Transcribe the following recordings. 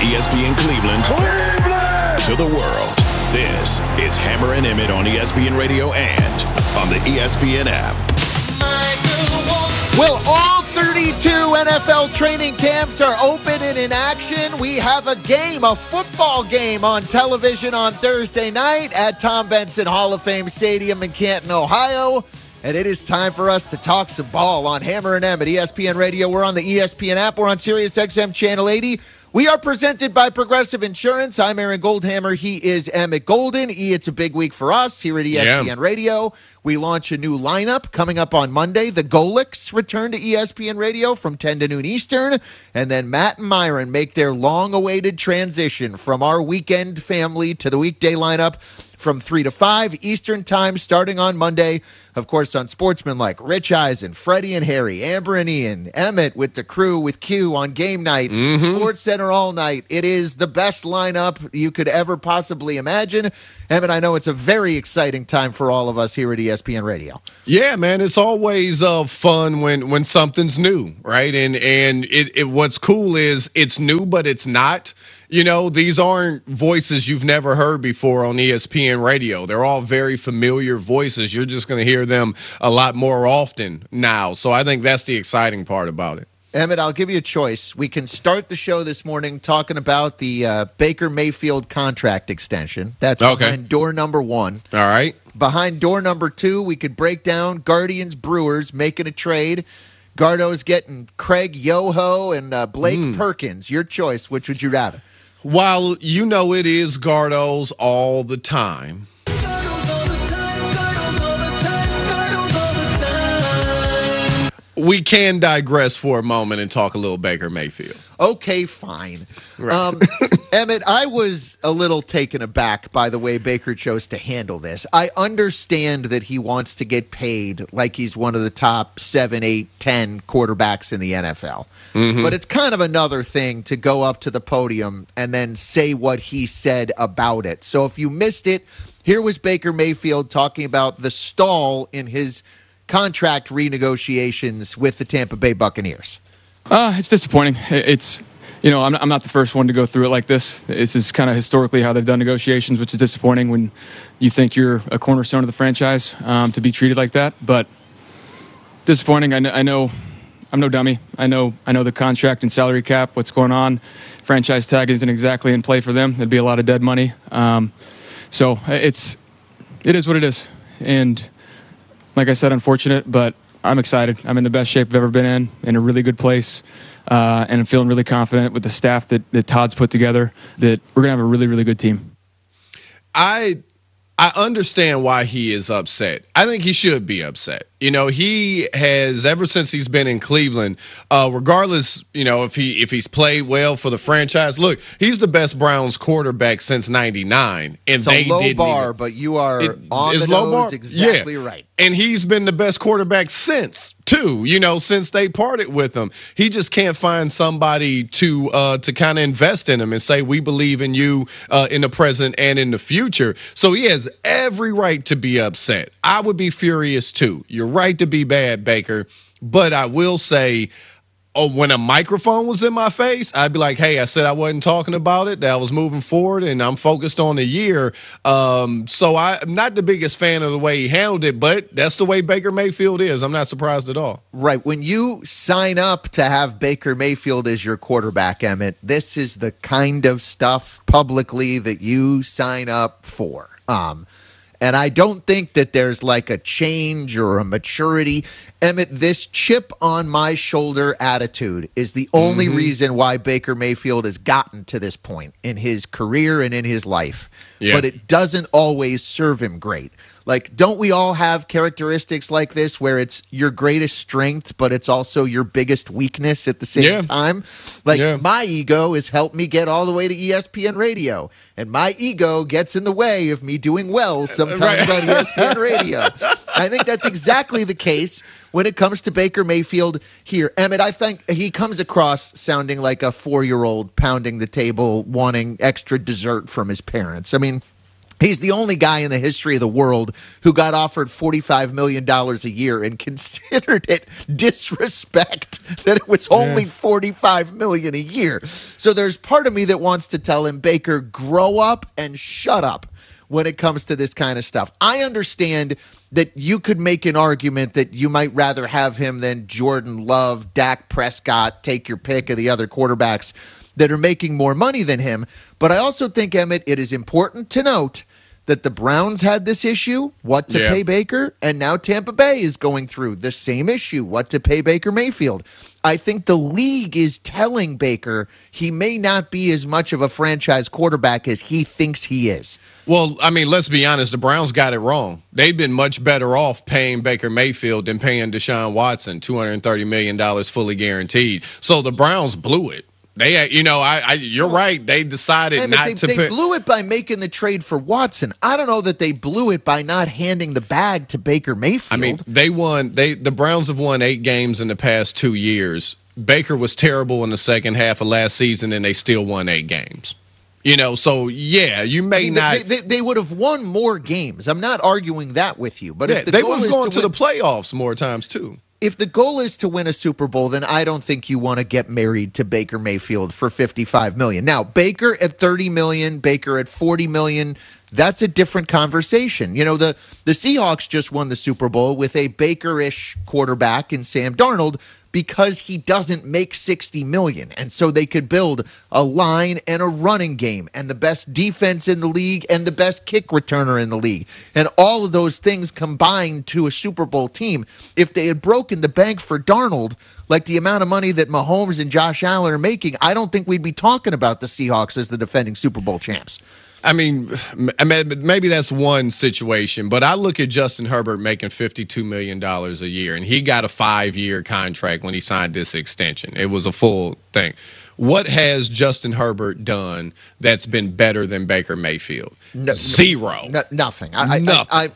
ESPN Cleveland, to the world. This is Hammer and Emmett on ESPN Radio and on the ESPN app. Well, all 32 NFL training camps are open and in action. We have a game, a football game on television on Thursday night at Tom Benson Hall of Fame Stadium in Canton, Ohio. And it is time for us to talk some ball on Hammer and Emmett, ESPN Radio. We're on the ESPN app. We're on Sirius XM Channel 80. We are presented by Progressive Insurance. I'm Aaron Goldhammer. He is Emmett Golden. It's a big week for us here at ESPN Radio. We launch a new lineup coming up on Monday. The Golics return to ESPN Radio from 10 to noon Eastern. And then Matt and Myron make their long-awaited transition from our weekend family to the weekday lineup from 3 to 5 Eastern time starting on Monday. Of course, on Sportsman like Rich Eisen, Freddie and Harry, Amber and Ian, Emmett with the crew with Q on game night, Sports Center all night. It is the best lineup you could ever possibly imagine. Emmett, I know it's a very exciting time for all of us here at ESPN Radio. Yeah, man, it's always fun when something's new, right? And what's cool is it's new, but it's not. You know, these aren't voices you've never heard before on ESPN Radio. They're all very familiar voices. You're just going to hear them a lot more often now. So I think that's the exciting part about it. Emmett, I'll give you a choice. We can start the show this morning talking about the Baker Mayfield contract extension. That's behind door number 1. All right. Behind door number 2, we could break down Guardians Brewers making a trade. Gardo's getting Craig Yoho and Blake Perkins. Your choice. Which would you rather? While you know it is Gardo's all the time. We can digress for a moment and talk a little Baker Mayfield. Okay, fine. Right. Emmett, I was a little taken aback by the way Baker chose to handle this. I understand that he wants to get paid like he's one of the top 7, 8, 10 quarterbacks in the NFL. But it's kind of another thing to go up to the podium and then say what he said about it. So if you missed it, here was Baker Mayfield talking about the stall in his contract renegotiations with the Tampa Bay Buccaneers. It's disappointing. It's, you know, I'm not the first one to go through it like this. This is kind of historically how they've done negotiations, which is disappointing when you think you're a cornerstone of the franchise to be treated like that. But disappointing. I know I'm no dummy. I know the contract and salary cap, what's going on. Franchise tag isn't exactly in play for them. There'd be a lot of dead money. So it is what it is. And like I said, unfortunate, but I'm excited. I'm in the best shape I've ever been in a really good place, and I'm feeling really confident with the staff that Todd's put together that we're going to have a really, really good team. I understand why he is upset. I think he should be upset. You know, he has, ever since he's been in Cleveland, regardless, you know, if he's played well for the franchise. Look, he's the best Browns quarterback since '99, and it's a low bar, but you are on the nose exactly right. And he's been the best quarterback since, too. You know, since they parted with him, he just can't find somebody to kind of invest in him and say, we believe in you in the present and in the future. So he has every right to be upset. I would be furious too. You're right to be bad, Baker. But I will say, when a microphone was in my face, I'd be like, hey, I said I wasn't talking about it, that I was moving forward, and I'm focused on the year. So I'm not the biggest fan of the way he handled it, but that's the way Baker Mayfield is. I'm not surprised at all. Right. When you sign up to have Baker Mayfield as your quarterback, Emmett, this is the kind of stuff publicly that you sign up for. And I don't think that there's like a change or a maturity. Emmett, this chip on my shoulder attitude is the only reason why Baker Mayfield has gotten to this point in his career and in his life. Yeah. But it doesn't always serve him great. Like, don't we all have characteristics like this where it's your greatest strength, but it's also your biggest weakness at the same time? Like, my ego has helped me get all the way to ESPN Radio, and my ego gets in the way of me doing well sometimes on ESPN Radio. I think that's exactly the case when it comes to Baker Mayfield here. Emmett, I think he comes across sounding like a 4-year-old pounding the table, wanting extra dessert from his parents. I mean, He's the only guy in the history of the world who got offered $45 million a year and considered it disrespect that it was only $45 million a year. So there's part of me that wants to tell him, Baker, grow up and shut up when it comes to this kind of stuff. I understand that you could make an argument that you might rather have him than Jordan Love, Dak Prescott, take your pick of the other quarterbacks that are making more money than him. But I also think, Emmett, it is important to note that the Browns had this issue, what to pay Baker, and now Tampa Bay is going through the same issue, what to pay Baker Mayfield. I think the league is telling Baker he may not be as much of a franchise quarterback as he thinks he is. Well, I mean, let's be honest. The Browns got it wrong. They've been much better off paying Baker Mayfield than paying Deshaun Watson, $230 million fully guaranteed. So the Browns blew it. They, you're right. They decided not to. They blew it by making the trade for Watson. I don't know that they blew it by not handing the bag to Baker Mayfield. I mean, they won. The Browns have won 8 games in the past 2 years. Baker was terrible in the second half of last season, and they still won 8 games. So yeah, you may not. They would have won more games. I'm not arguing that with you, but if the they goal was is going to the playoffs more times too. If the goal is to win a Super Bowl, then I don't think you want to get married to Baker Mayfield for $55 million. Now, Baker at $30 million, Baker at $40 million, that's a different conversation. The Seahawks just won the Super Bowl with a Baker-ish quarterback in Sam Darnold because he doesn't make $60 million. And so they could build a line and a running game and the best defense in the league and the best kick returner in the league. And all of those things combined to a Super Bowl team. If they had broken the bank for Darnold, like the amount of money that Mahomes and Josh Allen are making, I don't think we'd be talking about the Seahawks as the defending Super Bowl champs. I mean, maybe that's one situation, but I look at Justin Herbert making $52 million a year, and he got a 5-year contract when he signed this extension. It was a full thing. What has Justin Herbert done that's been better than Baker Mayfield? Zero. Nothing. Nothing.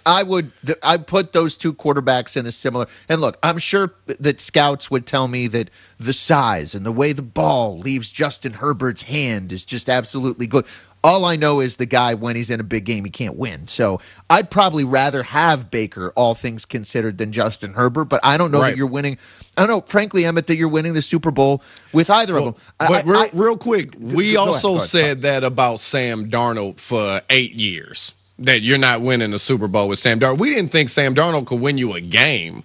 I put those two quarterbacks in a similar. And look, I'm sure that scouts would tell me that the size and the way the ball leaves Justin Herbert's hand is just absolutely good. All I know is the guy, when he's in a big game, he can't win. So I'd probably rather have Baker, all things considered, than Justin Herbert. But I don't know that you're winning. I don't know, frankly, Emmett, that you're winning the Super Bowl with either of them. But real quick, we also said that about Sam Darnold for 8 years, that you're not winning a Super Bowl with Sam Darnold. We didn't think Sam Darnold could win you a game,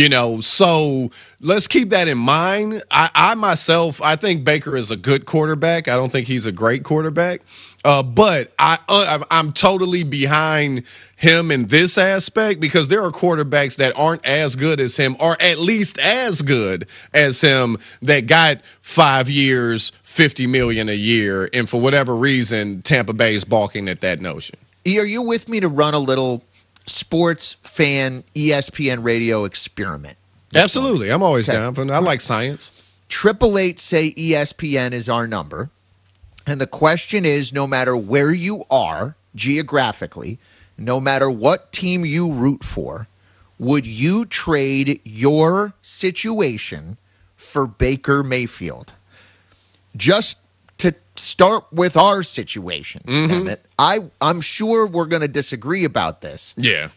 so let's keep that in mind. I myself, I think Baker is a good quarterback. I don't think he's a great quarterback. But I'm totally behind him in this aspect because there are quarterbacks that aren't as good as him, or at least as good as him, that got 5 years, $50 million a year, and for whatever reason, Tampa Bay is balking at that notion. Are you with me to run a little sports fan ESPN radio experiment? Absolutely, I'm always down. I like science. 888 say ESPN is our number. And the question is, no matter where you are geographically, no matter what team you root for, would you trade your situation for Baker Mayfield? Just to start with our situation, Emmett, I'm sure we're going to disagree about this. Yeah.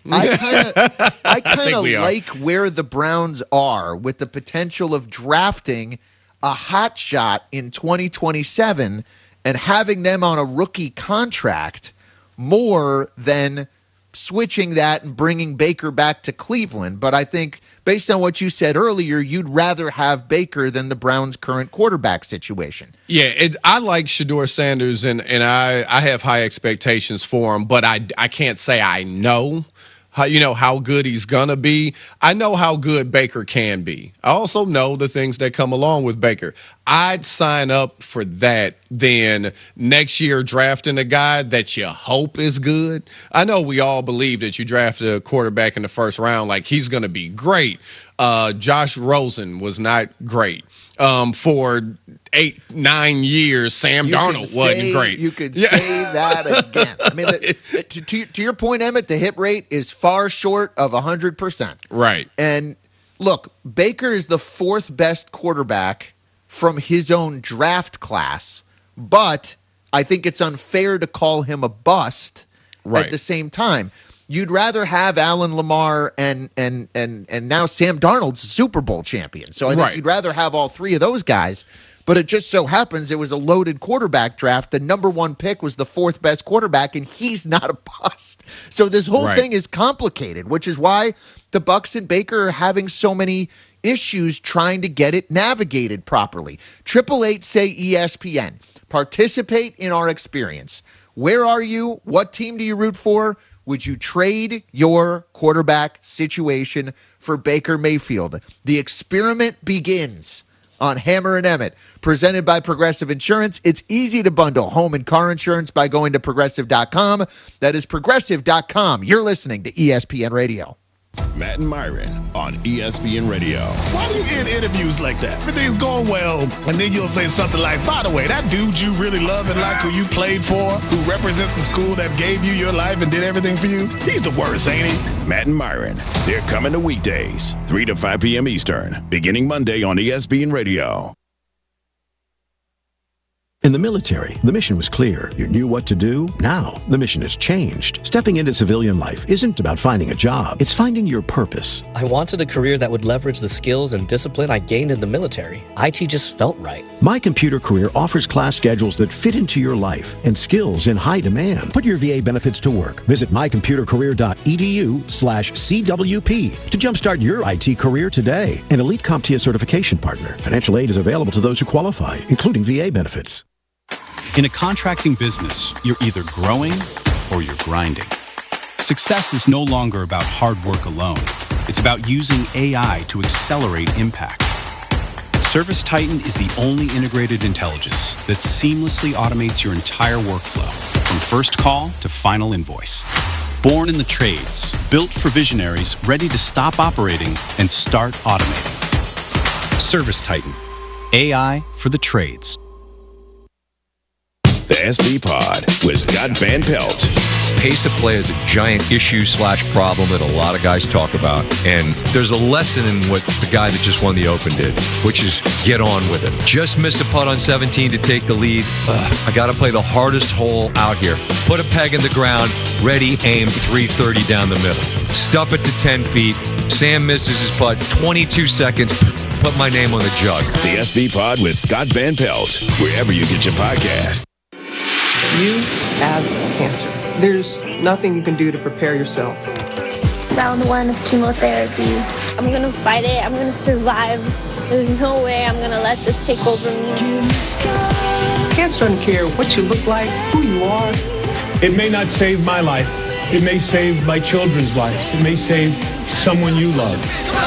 I kind of like where the Browns are with the potential of drafting a hot shot in 2027 and having them on a rookie contract more than switching that and bringing Baker back to Cleveland. But I think based on what you said earlier, you'd rather have Baker than the Browns' current quarterback situation. Yeah, I like Shedeur Sanders, and I have high expectations for him, but I can't say I know how good he's gonna be. I know how good Baker can be. I also know the things that come along with Baker. I'd sign up for that than next year drafting a guy that you hope is good. I know we all believe that you draft a quarterback in the first round like he's gonna be great. Josh Rosen was not great. For 8-9 years, Sam Darnold wasn't great. You could say that again. I mean, to your point, Emmett, the hit rate is far short of 100%. Right. And look, Baker is the 4th best quarterback from his own draft class, but I think it's unfair to call him a bust at the same time. You'd rather have Allen Lamar and now Sam Darnold's a Super Bowl champion. So I think you'd rather have all three of those guys. But it just so happens it was a loaded quarterback draft. The number one pick was the fourth best quarterback, and he's not a bust. So this whole thing is complicated, which is why the Bucs and Baker are having so many issues trying to get it navigated properly. 888 say ESPN. Participate in our experience. Where are you? What team do you root for? Would you trade your quarterback situation for Baker Mayfield? The experiment begins on Hammer and Emmett, presented by Progressive Insurance. It's easy to bundle home and car insurance by going to Progressive.com. That is Progressive.com. You're listening to ESPN Radio. Matt and Myron on ESPN Radio. Why do you end interviews like that? Everything's going well, and then you'll say something like, by the way, that dude you really love and like, who you played for, who represents the school that gave you your life and did everything for you, he's the worst, ain't he? Matt and Myron, they're coming to weekdays, 3 to 5 p.m. Eastern, beginning Monday on ESPN Radio. In the military, the mission was clear. You knew what to do. Now, the mission has changed. Stepping into civilian life isn't about finding a job. It's finding your purpose. I wanted a career that would leverage the skills and discipline I gained in the military. IT just felt right. My Computer Career offers class schedules that fit into your life and skills in high demand. Put your VA benefits to work. Visit mycomputercareer.edu/CWP to jumpstart your IT career today. An elite CompTIA certification partner. Financial aid is available to those who qualify, including VA benefits. In a contracting business, you're either growing or you're grinding. Success is no longer about hard work alone. It's about using AI to accelerate impact. ServiceTitan is the only integrated intelligence that seamlessly automates your entire workflow, from first call to final invoice. Born in the trades, built for visionaries ready to stop operating and start automating. ServiceTitan, AI for the trades. The SB Pod with Scott Van Pelt. Pace of play is a giant issue/problem that a lot of guys talk about. And there's a lesson in what the guy that just won the Open did, which is get on with it. Just missed a putt on 17 to take the lead. I got to play the hardest hole out here. Put a peg in the ground, ready, aim, 330 down the middle. Stuff it to 10 feet. Sam misses his putt, 22 seconds. Put my name on the jug. The SB Pod with Scott Van Pelt, wherever you get your podcast. You have cancer. There's nothing you can do to prepare yourself. Round 1 of chemotherapy. I'm going to fight it. I'm going to survive. There's no way I'm going to let this take over me. Cancer doesn't care what you look like, who you are. It may not save my life. It may save my children's life. It may save someone you love.